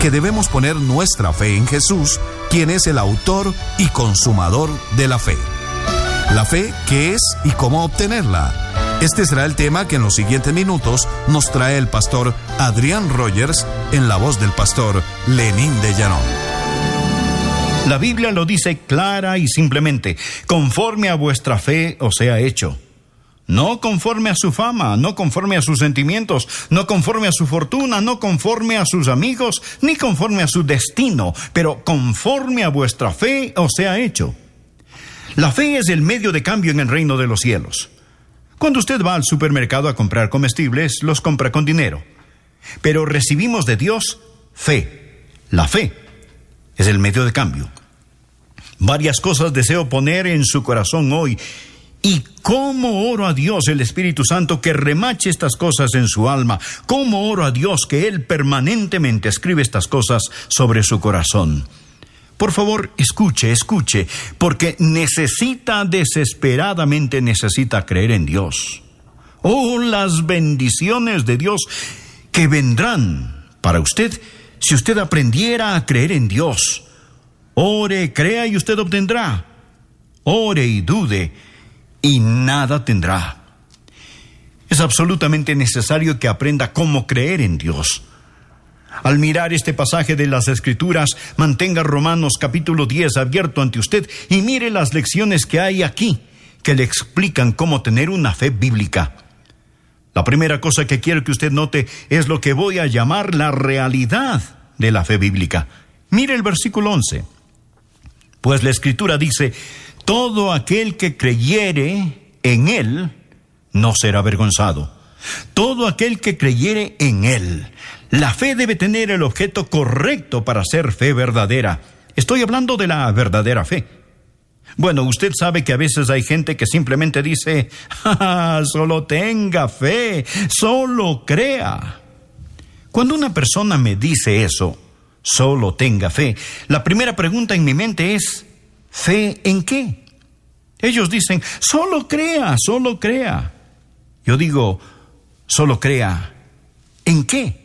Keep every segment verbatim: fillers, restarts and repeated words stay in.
que debemos poner nuestra fe en Jesús, quien es el autor y consumador de la fe. La fe, ¿qué es y cómo obtenerla? Este será el tema que en los siguientes minutos nos trae el pastor Adrián Rogers en la voz del pastor Lenín de Llanón. La Biblia lo dice clara y simplemente: conforme a vuestra fe os sea hecho. No conforme a su fama, no conforme a sus sentimientos, no conforme a su fortuna, no conforme a sus amigos, ni conforme a su destino, pero conforme a vuestra fe os sea hecho. La fe es el medio de cambio en el reino de los cielos. Cuando usted va al supermercado a comprar comestibles, los compra con dinero. Pero recibimos de Dios fe. La fe es el medio de cambio. Varias cosas deseo poner en su corazón hoy. Y cómo oro a Dios, el Espíritu Santo, que remache estas cosas en su alma. Cómo oro a Dios que Él permanentemente escribe estas cosas sobre su corazón. Por favor, escuche, escuche, porque necesita, desesperadamente necesita creer en Dios. Oh, las bendiciones de Dios que vendrán para usted si usted aprendiera a creer en Dios. Ore, crea y usted obtendrá. Ore y dude y nada tendrá. Es absolutamente necesario que aprenda cómo creer en Dios. Al mirar este pasaje de las Escrituras, mantenga Romanos capítulo diez abierto ante usted y mire las lecciones que hay aquí, que le explican cómo tener una fe bíblica. La primera cosa que quiero que usted note es lo que voy a llamar la realidad de la fe bíblica. Mire el versículo once. Pues la Escritura dice: todo aquel que creyere en Él no será avergonzado. Todo aquel que creyere en Él. La fe debe tener el objeto correcto para ser fe verdadera. Estoy hablando de la verdadera fe. Bueno, usted sabe que a veces hay gente que simplemente dice: ¡ah, solo tenga fe, solo crea! Cuando una persona me dice eso, solo tenga fe, la primera pregunta en mi mente es: ¿fe en qué? Ellos dicen: solo crea, solo crea. Yo digo: solo crea, ¿en qué?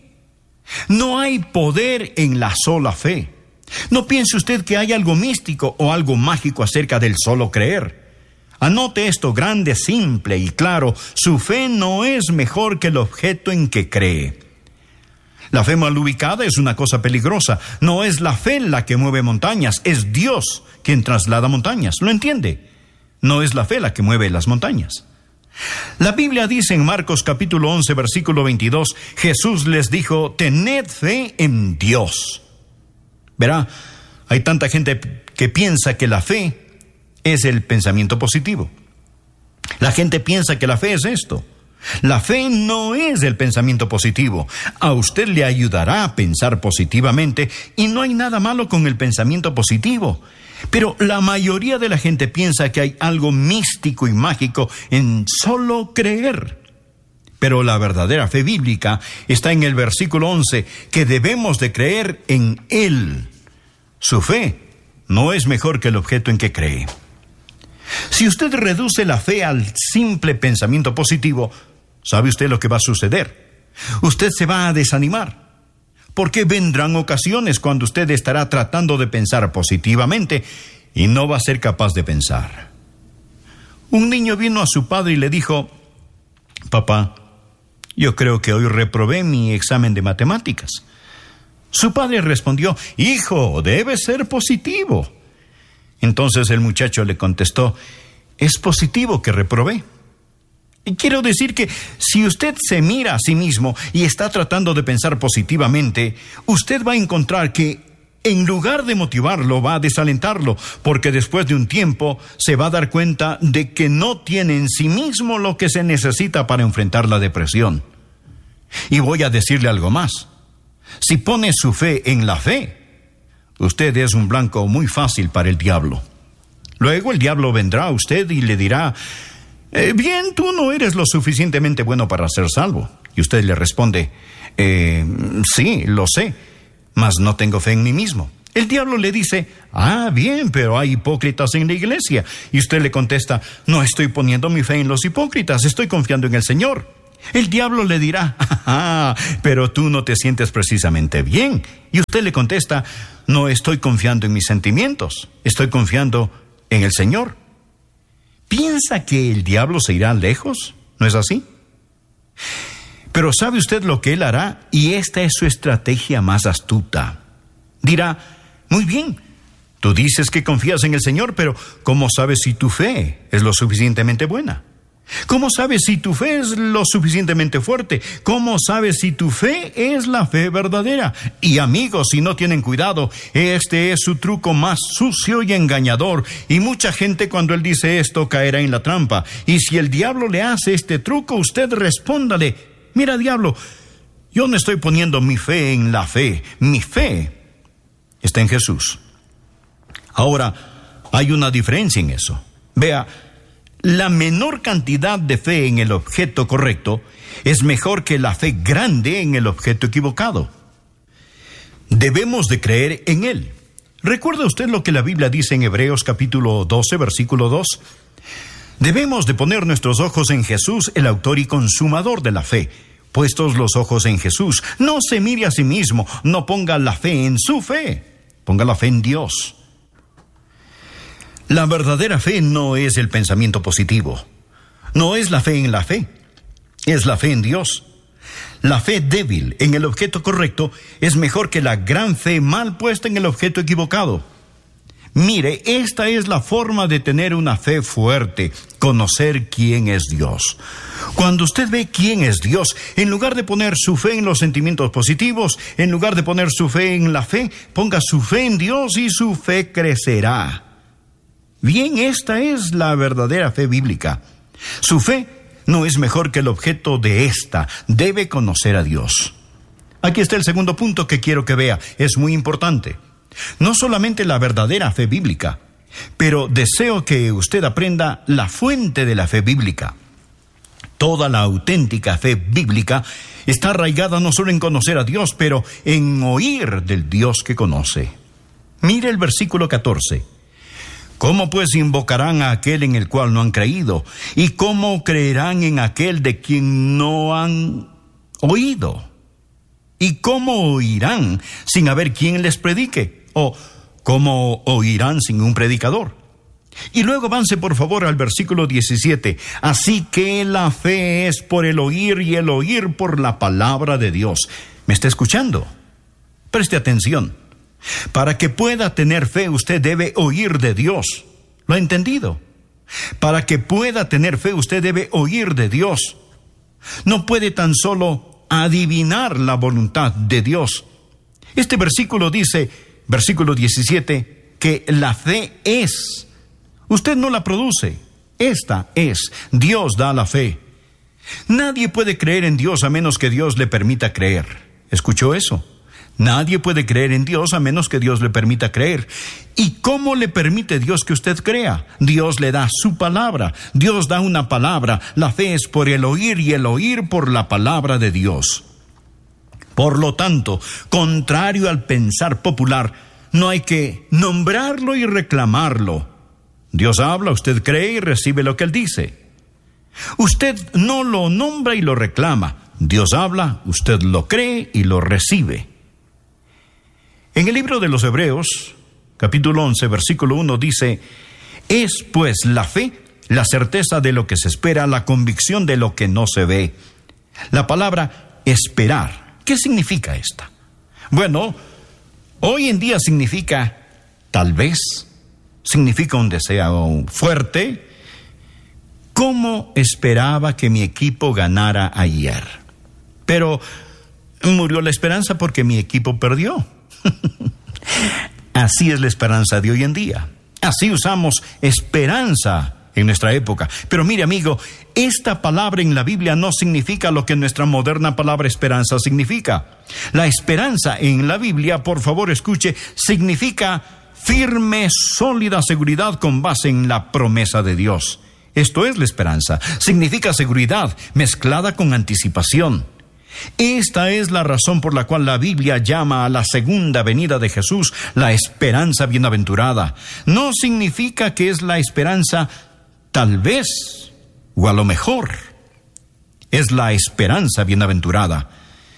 No hay poder en la sola fe. No piense usted que hay algo místico o algo mágico acerca del solo creer. Anote esto grande, simple y claro: su fe no es mejor que el objeto en que cree. La fe mal ubicada es una cosa peligrosa. No es la fe la que mueve montañas, es Dios quien traslada montañas. ¿Lo entiende? No es la fe la que mueve las montañas. La Biblia dice en Marcos capítulo once, versículo veintidós, Jesús les dijo: tened fe en Dios. Verá, hay tanta gente que piensa que la fe es el pensamiento positivo. La gente piensa que la fe es esto. La fe no es el pensamiento positivo. A usted le ayudará a pensar positivamente y no hay nada malo con el pensamiento positivo. Pero la mayoría de la gente piensa que hay algo místico y mágico en solo creer. Pero la verdadera fe bíblica está en el versículo once, que debemos de creer en Él. Su fe no es mejor que el objeto en que cree. Si usted reduce la fe al simple pensamiento positivo, ¿sabe usted lo que va a suceder? Usted se va a desanimar. Porque vendrán ocasiones cuando usted estará tratando de pensar positivamente y no va a ser capaz de pensar. Un niño vino a su padre y le dijo: papá, yo creo que hoy reprobé mi examen de matemáticas. Su padre respondió: hijo, debe ser positivo. Entonces el muchacho le contestó: es positivo que reprobé. Quiero decir que si usted se mira a sí mismo y está tratando de pensar positivamente, usted va a encontrar que en lugar de motivarlo, va a desalentarlo, porque después de un tiempo se va a dar cuenta de que no tiene en sí mismo lo que se necesita para enfrentar la depresión. Y voy a decirle algo más. Si pone su fe en la fe, usted es un blanco muy fácil para el diablo. Luego el diablo vendrá a usted y le dirá: Eh, bien, tú no eres lo suficientemente bueno para ser salvo. Y usted le responde: eh, sí, lo sé, mas no tengo fe en mí mismo. El diablo le dice: ah, bien, pero hay hipócritas en la iglesia. Y usted le contesta: no estoy poniendo mi fe en los hipócritas, estoy confiando en el Señor. El diablo le dirá, ah, pero tú no te sientes precisamente bien. Y usted le contesta, no estoy confiando en mis sentimientos, estoy confiando en el Señor. ¿Piensa que el diablo se irá lejos? ¿No es así? Pero ¿sabe usted lo que él hará? Y esta es su estrategia más astuta. Dirá, muy bien, tú dices que confías en el Señor, pero ¿cómo sabes si tu fe es lo suficientemente buena? ¿Cómo sabes si tu fe es lo suficientemente fuerte? ¿Cómo sabes si tu fe es la fe verdadera? Y amigos, si no tienen cuidado, este es su truco más sucio y engañador. Y mucha gente cuando él dice esto caerá en la trampa. Y si el diablo le hace este truco, usted respóndale, mira diablo, yo no estoy poniendo mi fe en la fe. Mi fe está en Jesús. Ahora, hay una diferencia en eso. Vea, la menor cantidad de fe en el objeto correcto es mejor que la fe grande en el objeto equivocado. Debemos de creer en Él. ¿Recuerda usted lo que la Biblia dice en Hebreos capítulo doce, versículo dos? Debemos de poner nuestros ojos en Jesús, el autor y consumador de la fe. Puestos los ojos en Jesús, no se mire a sí mismo, no ponga la fe en su fe, ponga la fe en Dios. La verdadera fe no es el pensamiento positivo. No es la fe en la fe. Es la fe en Dios. La fe débil en el objeto correcto es mejor que la gran fe mal puesta en el objeto equivocado. Mire, esta es la forma de tener una fe fuerte, conocer quién es Dios. Cuando usted ve quién es Dios, en lugar de poner su fe en los sentimientos positivos, en lugar de poner su fe en la fe, ponga su fe en Dios y su fe crecerá. Bien, esta es la verdadera fe bíblica. Su fe no es mejor que el objeto de esta. Debe conocer a Dios. Aquí está el segundo punto que quiero que vea. Es muy importante. No solamente la verdadera fe bíblica, pero deseo que usted aprenda la fuente de la fe bíblica. Toda la auténtica fe bíblica está arraigada no solo en conocer a Dios, pero en oír del Dios que conoce. Mire el versículo catorce. ¿Cómo pues invocarán a aquel en el cual no han creído? ¿Y cómo creerán en aquel de quien no han oído? ¿Y cómo oirán sin haber quien les predique? ¿O cómo oirán sin un predicador? Y luego avance por favor al versículo diecisiete. Así que la fe es por el oír y el oír por la palabra de Dios. ¿Me está escuchando? Preste atención. Para que pueda tener fe, usted debe oír de Dios. ¿Lo ha entendido? Para que pueda tener fe, usted debe oír de Dios. No puede tan solo adivinar la voluntad de Dios. Este versículo dice, versículo diecisiete, que la fe es. Usted no la produce. Esta es. Dios da la fe. Nadie puede creer en Dios a menos que Dios le permita creer. ¿Escuchó eso? Nadie puede creer en Dios a menos que Dios le permita creer. ¿Y cómo le permite Dios que usted crea? Dios le da su palabra. Dios da una palabra. La fe es por el oír y el oír por la palabra de Dios. Por lo tanto, contrario al pensar popular, no hay que nombrarlo y reclamarlo. Dios habla, usted cree y recibe lo que Él dice. Usted no lo nombra y lo reclama. Dios habla, usted lo cree y lo recibe. En el libro de los Hebreos, capítulo once, versículo uno, dice, es pues la fe, la certeza de lo que se espera, la convicción de lo que no se ve. La palabra esperar, ¿qué significa esta? Bueno, hoy en día significa tal vez, significa un deseo fuerte. ¿Cómo esperaba que mi equipo ganara ayer? Pero murió la esperanza porque mi equipo perdió. Así es la esperanza de hoy en día. Así usamos esperanza en nuestra época. Pero mire, amigo, esta palabra en la Biblia no significa lo que nuestra moderna palabra esperanza significa. La esperanza en la Biblia, por favor escuche, significa firme, sólida seguridad con base en la promesa de Dios. Esto es la esperanza. Significa seguridad mezclada con anticipación. Esta es la razón por la cual la Biblia llama a la segunda venida de Jesús la esperanza bienaventurada. No significa que es la esperanza tal vez o a lo mejor. es la esperanza bienaventurada.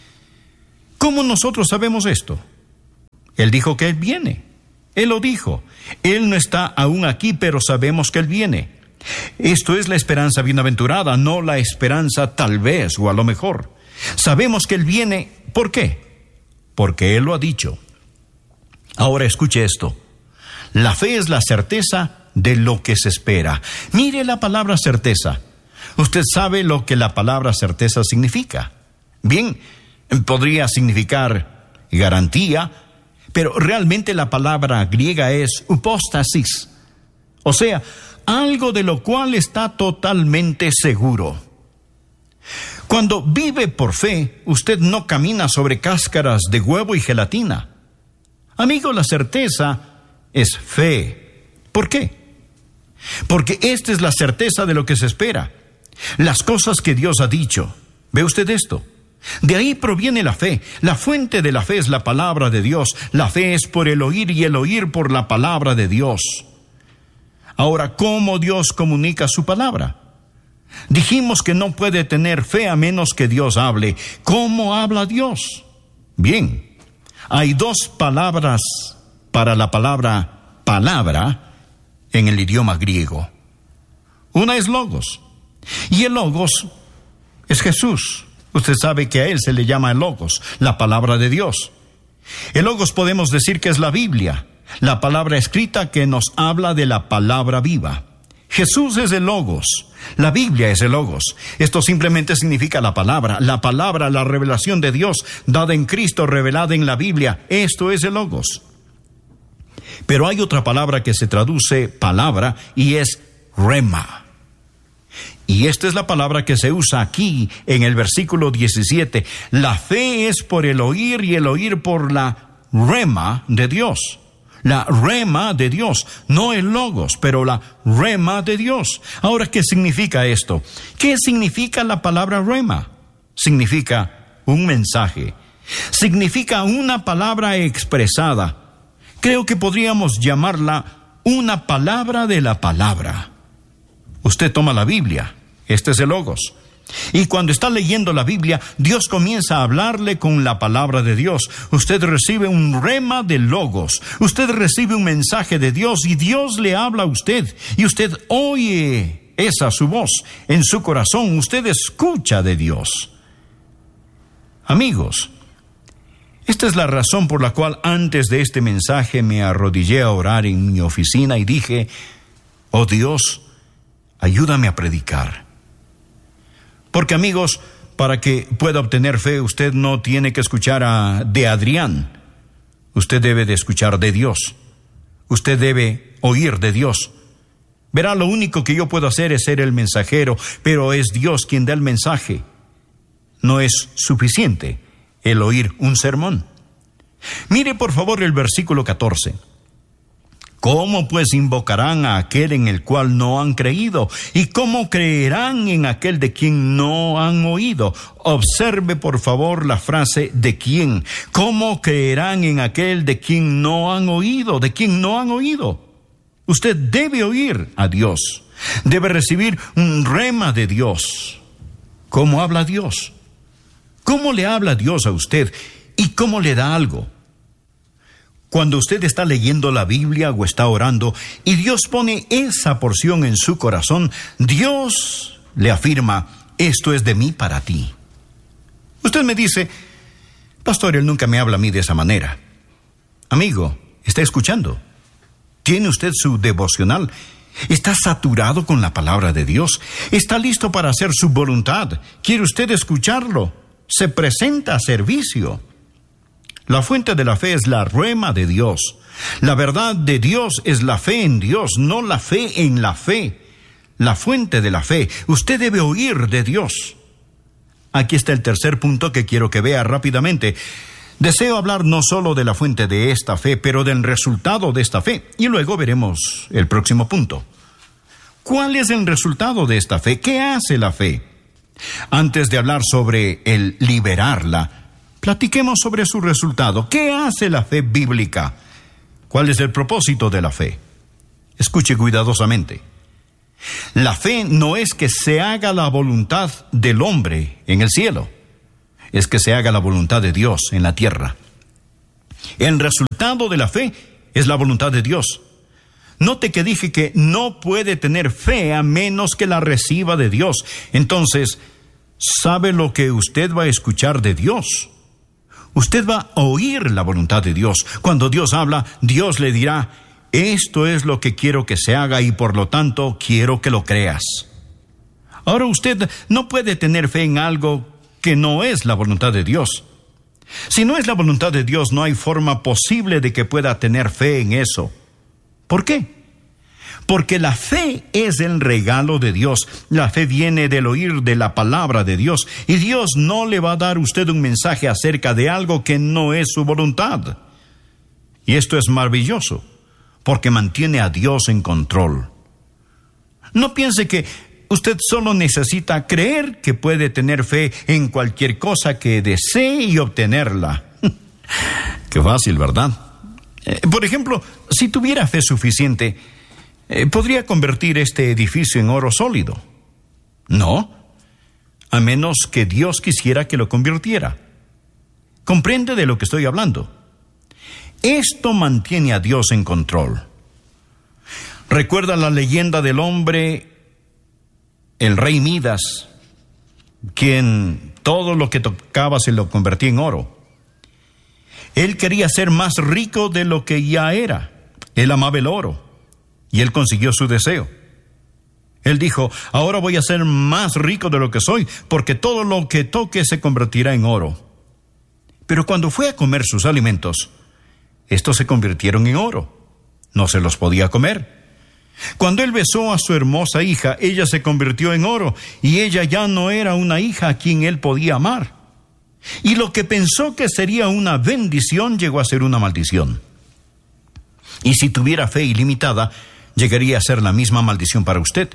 ¿Cómo nosotros sabemos esto? Él dijo que Él viene. Él lo dijo. Él no está aún aquí, pero sabemos que Él viene. Esto es la esperanza bienaventurada, no la esperanza tal vez o a lo mejor. Sabemos que Él viene. ¿Por qué? Porque Él lo ha dicho. Ahora escuche esto. La fe es la certeza de lo que se espera. Mire la palabra certeza. Usted sabe lo que la palabra certeza significa. Bien, podría significar garantía, pero realmente la palabra griega es upóstasis, o sea, algo de lo cual está totalmente seguro. Cuando vive por fe, usted no camina sobre cáscaras de huevo y gelatina. Amigo, la certeza es fe. ¿Por qué? Porque esta es la certeza de lo que se espera. Las cosas que Dios ha dicho. ¿Ve usted esto? De ahí proviene la fe. La fuente de la fe es la palabra de Dios. La fe es por el oír y el oír por la palabra de Dios. Ahora, ¿cómo Dios comunica su palabra? Dijimos que no puede tener fe a menos que Dios hable. ¿Cómo habla Dios? Bien, hay dos palabras para la palabra palabra en el idioma griego. Una es logos, y el logos es Jesús. Usted sabe que a Él se le llama el logos, la palabra de Dios. El logos podemos decir que es la Biblia, la palabra escrita que nos habla de la palabra viva. Jesús es el logos, la Biblia es el logos. Esto simplemente significa la palabra, la palabra, la revelación de Dios, dada en Cristo, revelada en la Biblia. Esto es el logos. Pero hay otra palabra que se traduce palabra y es rema. Y esta es la palabra que se usa aquí en el versículo diecisiete. La fe es por el oír y el oír por la rema de Dios. La rema de Dios, no el logos, pero la rema de Dios. Ahora, ¿qué significa esto? ¿Qué significa la palabra rema? Significa un mensaje. Significa una palabra expresada. Creo que podríamos llamarla una palabra de la palabra. Usted toma la Biblia, este es el logos. Y cuando está leyendo la Biblia, Dios comienza a hablarle con la palabra de Dios. Usted recibe un rema de logos. Usted recibe un mensaje de Dios y Dios le habla a usted. Y usted oye esa su voz en su corazón. Usted escucha de Dios. Amigos, esta es la razón por la cual antes de este mensaje me arrodillé a orar en mi oficina y dije, oh Dios, ayúdame a predicar. Porque amigos, para que pueda obtener fe, usted no tiene que escuchar a, de Adrián. Usted debe de escuchar de Dios. Usted debe oír de Dios. Verá, lo único que yo puedo hacer es ser el mensajero, pero es Dios quien da el mensaje. No es suficiente el oír un sermón. Mire por favor el versículo catorce. ¿Cómo pues invocarán a aquel en el cual no han creído? ¿Y cómo creerán en aquel de quien no han oído? Observe por favor la frase ¿de quién? ¿Cómo creerán en aquel de quien no han oído? ¿De quien no han oído? Usted debe oír a Dios. Debe recibir un rema de Dios. ¿Cómo habla Dios? ¿Cómo le habla Dios a usted? ¿Y cómo le da algo? Cuando usted está leyendo la Biblia o está orando y Dios pone esa porción en su corazón, Dios le afirma, esto es de mí para ti. Usted me dice, pastor, él nunca me habla a mí de esa manera. Amigo, ¿está escuchando? ¿Tiene usted su devocional? ¿Está saturado con la palabra de Dios? ¿Está listo para hacer su voluntad? ¿Quiere usted escucharlo? Se presenta a servicio. La fuente de la fe es la rema de Dios. La verdad de Dios es la fe en Dios, no la fe en la fe. La fuente de la fe. Usted debe oír de Dios. Aquí está el tercer punto que quiero que vea rápidamente. Deseo hablar no solo de la fuente de esta fe, pero del resultado de esta fe. Y luego veremos el próximo punto. ¿Cuál es el resultado de esta fe? ¿Qué hace la fe? Antes de hablar sobre el liberarla, platiquemos sobre su resultado. ¿Qué hace la fe bíblica? ¿Cuál es el propósito de la fe? Escuche cuidadosamente. La fe no es que se haga la voluntad del hombre en el cielo, es que se haga la voluntad de Dios en la tierra. El resultado de la fe es la voluntad de Dios. Note que dije que no puede tener fe a menos que la reciba de Dios. Entonces, ¿sabe lo que usted va a escuchar de Dios? Usted va a oír la voluntad de Dios. Cuando Dios habla, Dios le dirá: esto es lo que quiero que se haga y por lo tanto quiero que lo creas. Ahora usted no puede tener fe en algo que no es la voluntad de Dios. Si no es la voluntad de Dios, no hay forma posible de que pueda tener fe en eso. ¿Por qué? Porque la fe es el regalo de Dios. La fe viene del oír de la palabra de Dios. Y Dios no le va a dar a usted un mensaje acerca de algo que no es su voluntad. Y esto es maravilloso, porque mantiene a Dios en control. No piense que usted solo necesita creer que puede tener fe en cualquier cosa que desee y obtenerla. Qué fácil, ¿verdad? Eh, por ejemplo, si tuviera fe suficiente, eh, ¿podría convertir este edificio en oro sólido? No, a menos que Dios quisiera que lo convirtiera. ¿Comprende de lo que estoy hablando? Esto mantiene a Dios en control. ¿Recuerda la leyenda del hombre, el rey Midas, quien todo lo que tocaba se lo convertía en oro? Él quería ser más rico de lo que ya era. Él amaba el oro y él consiguió su deseo. Él dijo: ahora voy a ser más rico de lo que soy, porque todo lo que toque se convertirá en oro. Pero cuando fue a comer sus alimentos, estos se convirtieron en oro. No se los podía comer. Cuando él besó a su hermosa hija, ella se convirtió en oro, y ella ya no era una hija a quien él podía amar. Y lo que pensó que sería una bendición llegó a ser una maldición. Y si tuviera fe ilimitada, llegaría a ser la misma maldición para usted.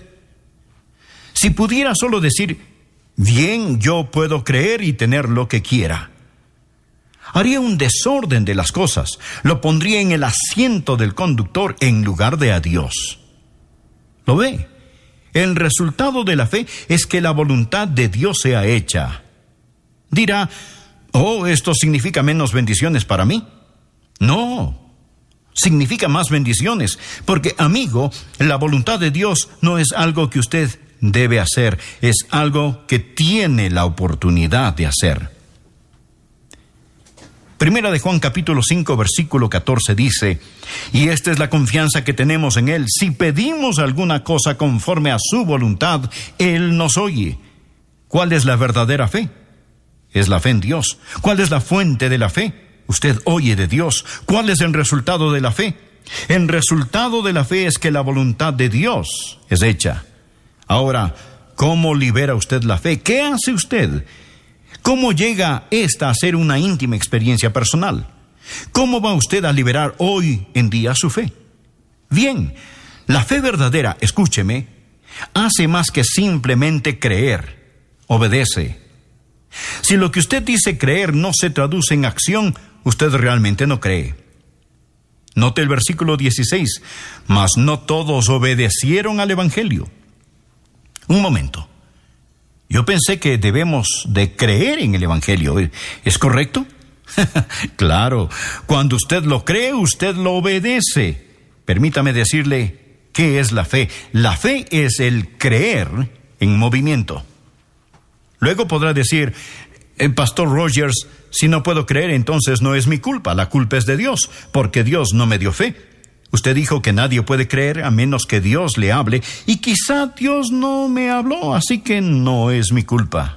Si pudiera solo decir: bien, yo puedo creer y tener lo que quiera, haría un desorden de las cosas, lo pondría en el asiento del conductor en lugar de a Dios. ¿Lo ve? El resultado de la fe es que la voluntad de Dios sea hecha. Dirá: oh, esto significa menos bendiciones para mí. No, significa más bendiciones, porque, amigo, la voluntad de Dios no es algo que usted debe hacer, es algo que tiene la oportunidad de hacer. Primera de Juan capítulo cinco versículo catorce dice: y esta es la confianza que tenemos en Él, si pedimos alguna cosa conforme a su voluntad, Él nos oye. ¿Cuál es la verdadera fe? Es la fe en Dios. ¿Cuál es la fuente de la fe? Usted oye de Dios. ¿Cuál es el resultado de la fe? El resultado de la fe es que la voluntad de Dios es hecha. Ahora, ¿cómo libera usted la fe? ¿Qué hace usted? ¿Cómo llega esta a ser una íntima experiencia personal? ¿Cómo va usted a liberar hoy en día su fe? Bien, la fe verdadera, escúcheme, hace más que simplemente creer, obedece. Si lo que usted dice creer no se traduce en acción, usted realmente no cree. Note el versículo dieciséis, mas no todos obedecieron al Evangelio. Un momento. Yo pensé que debemos de creer en el Evangelio. ¿Es correcto? Claro, cuando usted lo cree, usted lo obedece. Permítame decirle, ¿qué es la fe? La fe es el creer en movimiento. Luego podrá decir: el pastor Rogers, si no puedo creer, entonces no es mi culpa. La culpa es de Dios, porque Dios no me dio fe. Usted dijo que nadie puede creer a menos que Dios le hable, y quizá Dios no me habló, así que no es mi culpa.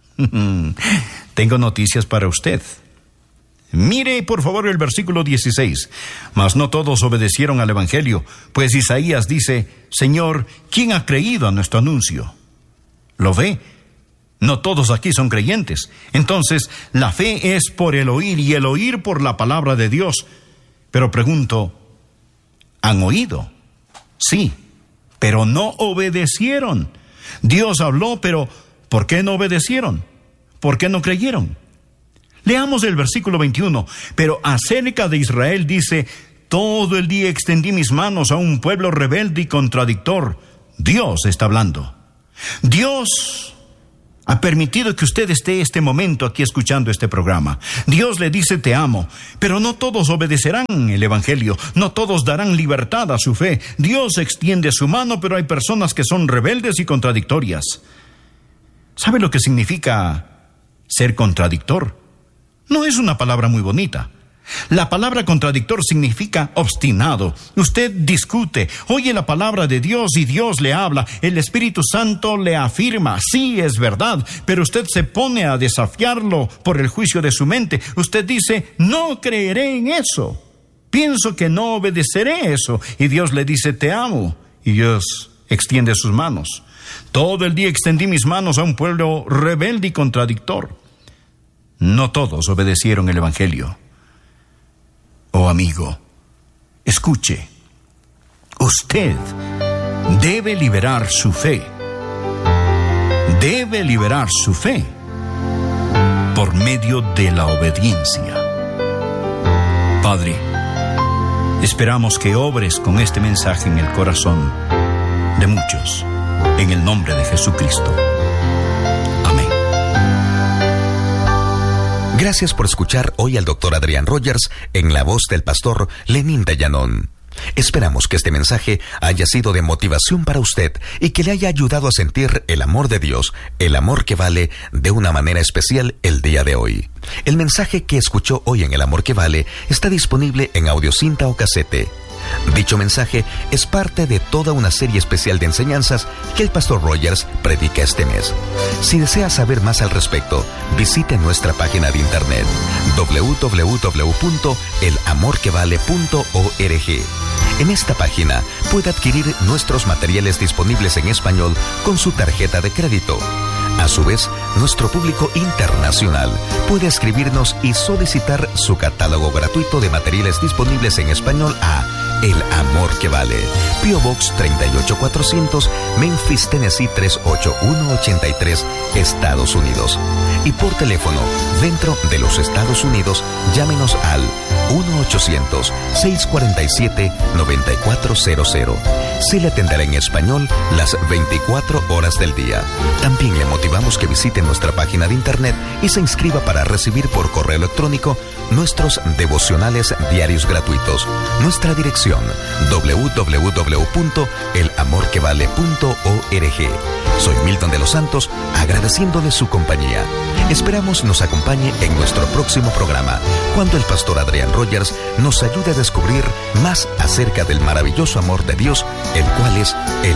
Tengo noticias para usted. Mire, por favor, el versículo dieciséis. Mas no todos obedecieron al Evangelio, pues Isaías dice: Señor, ¿quién ha creído a nuestro anuncio? ¿Lo ve? No todos aquí son creyentes. Entonces, la fe es por el oír, y el oír por la palabra de Dios. Pero pregunto, ¿han oído? Sí, pero no obedecieron. Dios habló, pero ¿por qué no obedecieron? ¿Por qué no creyeron? Leamos el versículo veintiuno. Pero acerca de Israel dice: todo el día extendí mis manos a un pueblo rebelde y contradictor. Dios está hablando. Dios ha permitido que usted esté este momento aquí escuchando este programa. Dios le dice te amo, pero no todos obedecerán el Evangelio, no todos darán libertad a su fe. Dios extiende su mano, pero hay personas que son rebeldes y contradictorias. ¿Sabe lo que significa ser contradictor? No es una palabra muy bonita. La palabra contradictor significa obstinado. Usted discute, oye la palabra de Dios y Dios le habla. El Espíritu Santo le afirma, sí, es verdad, pero usted se pone a desafiarlo por el juicio de su mente. Usted dice, no creeré en eso. Pienso que no obedeceré eso. Y Dios le dice, te amo. Y Dios extiende sus manos. Todo el día extendí mis manos a un pueblo rebelde y contradictor. No todos obedecieron el Evangelio. Oh amigo, escuche, usted debe liberar su fe, debe liberar su fe por medio de la obediencia. Padre, esperamos que obres con este mensaje en el corazón de muchos, en el nombre de Jesucristo. Amén. Gracias por escuchar hoy al doctor Adrián Rogers en la voz del pastor Lenín de Llanón. Esperamos que este mensaje haya sido de motivación para usted y que le haya ayudado a sentir el amor de Dios, el amor que vale, de una manera especial el día de hoy. El mensaje que escuchó hoy en El Amor que Vale está disponible en audiocinta o casete. Dicho mensaje es parte de toda una serie especial de enseñanzas que el pastor Rogers predica este mes. Si desea saber más al respecto, visite nuestra página de internet doble u doble u doble u punto el amor que vale punto org. En esta página puede adquirir nuestros materiales disponibles en español con su tarjeta de crédito. A su vez, nuestro público internacional puede escribirnos y solicitar su catálogo gratuito de materiales disponibles en español a El Amor que Vale, P O Box treinta y ocho cuatrocientos, Memphis, Tennessee tres ocho uno ocho tres, Estados Unidos. Y por teléfono, dentro de los Estados Unidos, llámenos al uno ochocientos, seiscientos cuarenta y siete, noventa y cuatro cero cero. Se le atenderá en español las veinticuatro horas del día. También le motivamos que visite nuestra página de internet y se inscriba para recibir por correo electrónico nuestros devocionales diarios gratuitos. Nuestra dirección doble u doble u doble u punto el amor que vale punto org. Soy Milton de los Santos, agradeciéndole su compañía. Esperamos nos acompañe en nuestro próximo programa, cuando el pastor Adrián Rogers nos ayude a descubrir más acerca del maravilloso amor de Dios, el cual es el